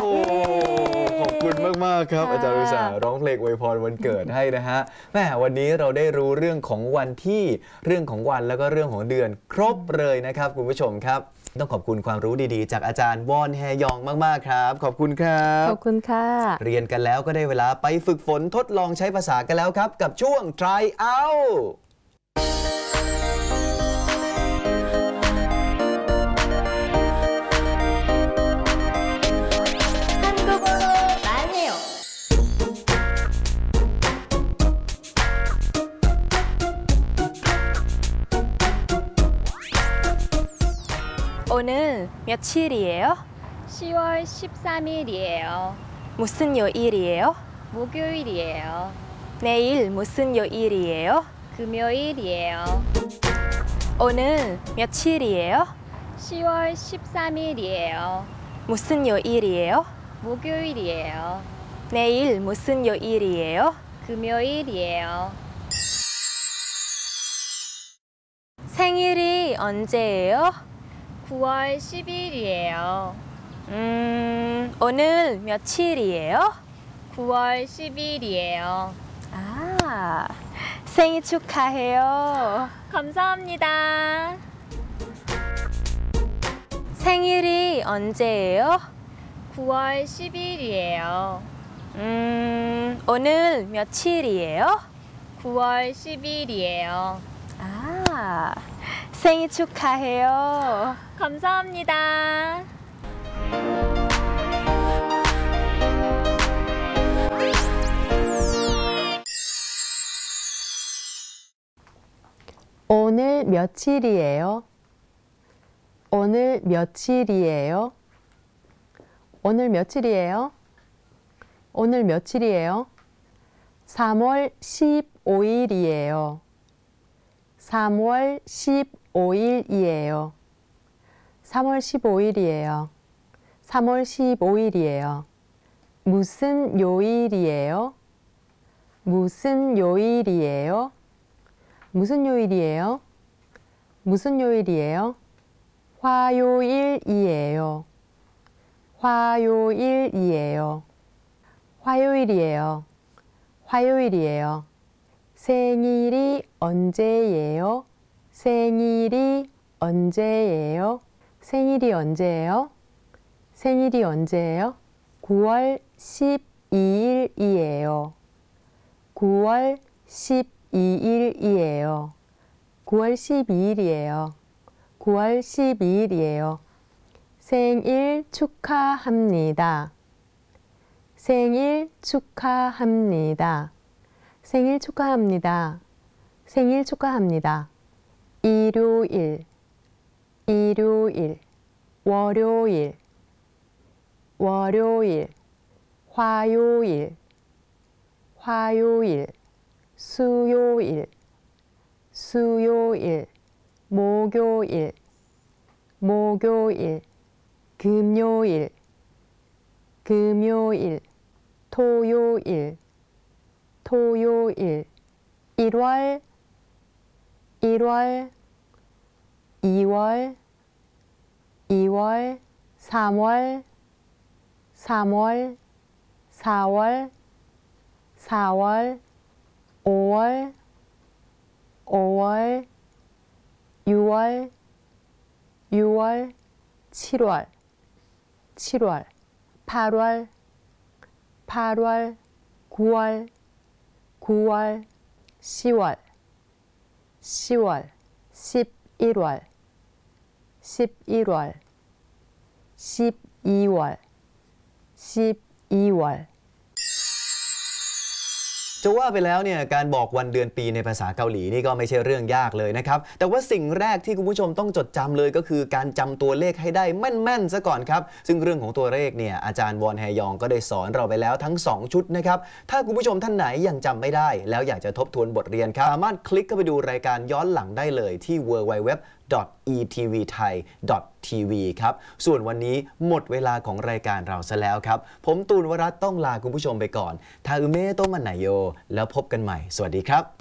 ขอบคุณมากๆครับอาจารย์อุษาร้องเพลงอวยพรวันเกิดให้นะฮะแม่วันนี้เราได้รู้เรื่องของวันที่เรื่องของวันแล้วก็เรื่องของเดือนครบเลยนะครับคุณผู้ชมครับต้องขอบคุณความรู้ดีๆจากอาจารย์วอนแฮยองมากๆครับขอบคุณครับขอบคุณค่ะเรียนกันแล้วก็ได้เวลาไปฝึกฝนทดลองใช้ภาษากันแล้วครับกับช่วง Try Out 오늘 며칠이에요? 10월 13일이에요. 무슨 요일이에요? 목요일이에요. 내일 무슨 요일이에요? 금요일이에요. 오늘 며칠이에요? 10월 13일이에요. 무슨 요일이에요? 목요일이에요. 내일 무슨 요일이에요? 금요일이에요. 생일이 언제예요? 9월 10일이에요. 오늘 며칠이에요? 9월 10일이에요. 아, 생일 축하해요. 감사합니다. 생일이 언제예요? 9월 10일이에요. 오늘 며칠이에요? 9월 10일이에요. 아, 생일 축하해요. 감사합니다. 오늘 며칠이에요? 오늘 며칠이에요? 오늘 며칠이에요? 오늘 며칠이에요? 3월 15일이에요. 3월 15일이에요. 3월 15일이에요. 3월 15일이에요. 무슨 요일이에요? 무슨 요일이에요? 무슨 요일이에요? 무슨 요일이에요? 화요일이에요. 화요일이에요. 화요일이에요. 화요일이에요. 생일이 언제예요? 생일이 언제예요? 생일이 언제예요? 생일이 언제예요? 9월 12일이에요. 9월 12일이에요. 9월 12일이에요. 9월 12일이에요. 생일 축하합니다. 생일 축하합니다. 생일 축하합니다. 생일 축하합니다. 일요일, 일요일, 월요일, 월요일, 화요일, 화요일, 수요일, 수요일, 목요일, 목요일, 금요일, 금요일, 토요일, 토요일, 1월, 1월, 2월, 2월, 3월, 3월, 4월, 4월, 5월, 5월, 6월, 6월, 7월, 7월, 8월, 8월, 9월, 9월, 10월, 10월, 11월, 11월, 12월, 12월. จะว่าไปแล้วเนี่ยการบอกวันเดือนปีในภาษาเกาหลีนี่ก็ไม่ใช่เรื่องยากเลยนะครับแต่ว่าสิ่งแรกที่คุณผู้ชมต้องจดจำเลยก็คือการจำตัวเลขให้ได้แม่นๆซะก่อนครับซึ่งเรื่องของตัวเลขเนี่ยอาจารย์วอนแฮยองก็ได้สอนเราไปแล้วทั้ง2ชุดนะครับถ้าคุณผู้ชมท่านไหนยังจำไม่ได้แล้วอยากจะทบทวนบทเรียนครับสามารถคลิกเข้าไปดูรายการย้อนหลังได้เลยที่ www.etvthai.tv ครับส่วนวันนี้หมดเวลาของรายการเราซะแล้วครับผมตูนวรัตน์ต้องลาคุณผู้ชมไปก่อนทาอุเมะโตะมันไนโยแล้วพบกันใหม่สวัสดีครับ